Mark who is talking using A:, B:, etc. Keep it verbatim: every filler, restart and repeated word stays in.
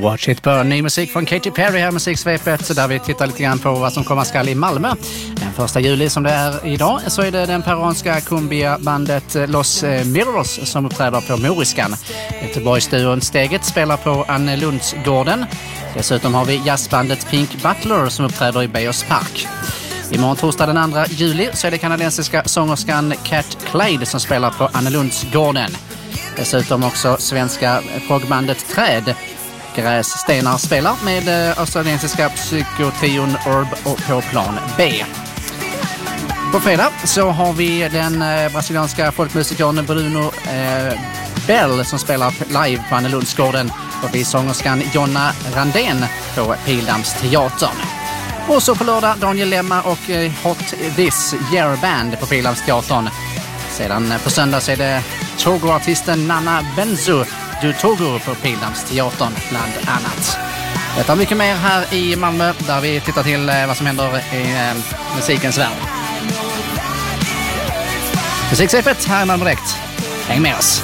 A: Watch It Burn, ny musik från Katy Perry här, musiksvepet där vi tittar lite grann på vad som komma skall i Malmö. Den första juli som det är idag så är det den peruanska cumbia-bandet Los Mirrors som uppträder på Moriskan. Göteborgsduon Steget spelar på Annelundsgården. Dessutom har vi jazzbandet Pink Butler som uppträder i Bejers Park. Imorgon torsdag den andra juli så är det kanadensiska sångerskan Cat Clyde som spelar på Annelundsgården. Dessutom också svenska progbandet Träd. Grässtenar spelar med australiensiska psykotrion Orb på plan B. På fredag så har vi den brasilianska folkmusikern Bruno eh, Bell som spelar live på Annelundsgården och vi sångerskan Jonna Randén på Pildammsteatern. Och så på lördag Daniel Lemma och eh, Hot This Year Band på Pildammsteatern. Sedan på söndag så är det Togo-artisten Nana Benzo du Togo på Pildammsteatern bland annat. Detta är mycket mer här i Malmö där vi tittar till eh, vad som händer i eh, musikens värld. Musiksvepet här i Malmö direkt. Häng med oss!